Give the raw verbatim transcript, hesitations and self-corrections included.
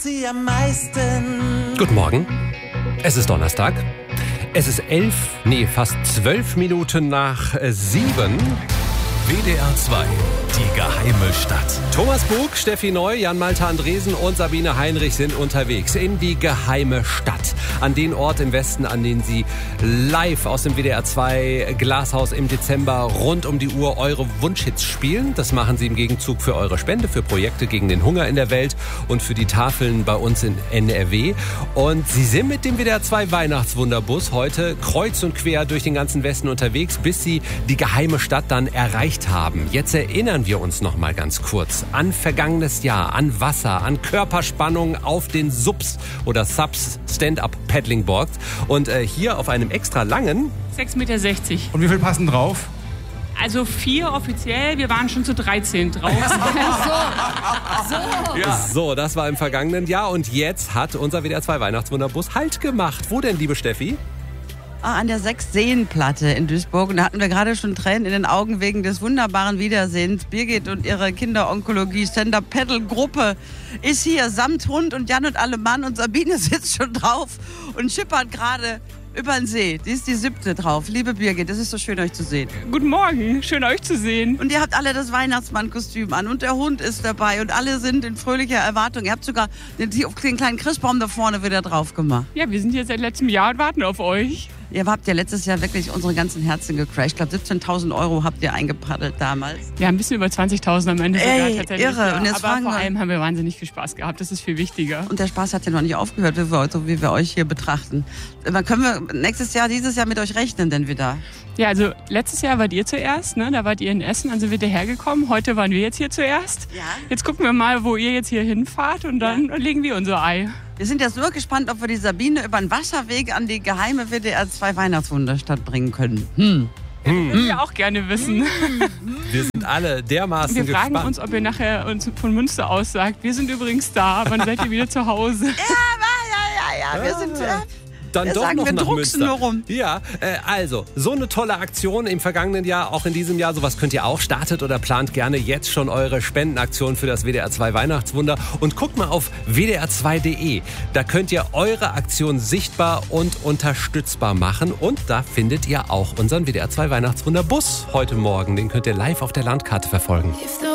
Sie am meisten. Guten Morgen. Es ist Donnerstag. Es ist elf, nee, fast zwölf Minuten nach äh, sieben. W D R zwei, die geheime Stadt. Thomas Bug, Steffi Neu, Jan-Malte Andresen und Sabine Heinrich sind unterwegs in die geheime Stadt. An den Ort im Westen, an den sie live aus dem W D R zwei Glashaus im Dezember rund um die Uhr eure Wunschhits spielen. Das machen sie im Gegenzug für eure Spende, für Projekte gegen den Hunger in der Welt und für die Tafeln bei uns in N R W. Und sie sind mit dem W D R zwei Weihnachtswunderbus heute kreuz und quer durch den ganzen Westen unterwegs, bis sie die geheime Stadt dann erreicht haben. Jetzt erinnern wir uns noch mal ganz kurz an vergangenes Jahr, an Wasser, an Körperspannung auf den Subs oder Subs Stand-Up-Paddling-Boards und äh, hier auf einem extra langen sechs Meter sechzig. Und wie viel passen drauf? Also vier offiziell, wir waren schon zu dreizehn drauf. So, so. Ja. So, das war im vergangenen Jahr und jetzt hat unser W D R zwei Weihnachtswunderbus Halt gemacht. Wo denn, liebe Steffi? Ah, an der Sechs-Seen-Platte in Duisburg. Und da hatten wir gerade schon Tränen in den Augen wegen des wunderbaren Wiedersehens. Birgit und ihre Kinderonkologie Stand-Up-Paddle-Gruppe ist hier samt Hund und Jan und alle Mann. Und Sabine sitzt schon drauf und schippert gerade über den See. Die ist die siebte drauf. Liebe Birgit, es ist so schön, euch zu sehen. Guten Morgen, schön euch zu sehen. Und ihr habt alle das Weihnachtsmannkostüm an und der Hund ist dabei und alle sind in fröhlicher Erwartung. Ihr habt sogar den, den kleinen Christbaum da vorne wieder drauf gemacht. Ja, wir sind hier seit letztem Jahr und warten auf euch. Ihr habt ja letztes Jahr wirklich unsere ganzen Herzen gecrashed. Ich glaube, siebzehntausend Euro habt ihr eingepaddelt damals. Ja, ein bisschen über zwanzigtausend am Ende sogar Ey, tatsächlich. irre. Ja. Und jetzt Aber fragen vor wir- allem haben wir wahnsinnig viel Spaß gehabt. Das ist viel wichtiger. Und der Spaß hat ja noch nicht aufgehört, wie wir, so wie wir euch hier betrachten. Wann können wir nächstes Jahr, dieses Jahr mit euch rechnen denn wieder? Ja, also letztes Jahr wart ihr zuerst, ne? Da wart ihr in Essen, dann sind wir dahergekommen. Heute waren wir jetzt hier zuerst. Ja. Jetzt gucken wir mal, wo ihr jetzt hier hinfahrt und dann legen wir unser Ei. Wir sind jetzt nur gespannt, ob wir die Sabine über den Wasserweg an die geheime W D R zwei Weihnachtswunderstadt bringen können. Hm. Würden wir auch gerne wissen. Wir sind alle dermaßen Wir fragen gespannt. uns, ob ihr nachher uns von Münster aus sagt, wir sind übrigens da, wann seid ihr wieder zu Hause? Ja, ja, ja, wir sind... Äh, Dann Wir doch sagen, noch wir nach drucksen Münster. nur rum. Ja, äh, also, so eine tolle Aktion im vergangenen Jahr, auch in diesem Jahr. Sowas könnt ihr auch. Startet oder plant gerne jetzt schon eure Spendenaktion für das W D R zwei Weihnachtswunder. Und guckt mal auf w d r zwei punkt d e. Da könnt ihr eure Aktion sichtbar und unterstützbar machen. Und da findet ihr auch unseren W D R zwei Weihnachtswunderbus heute Morgen. Den könnt ihr live auf der Landkarte verfolgen.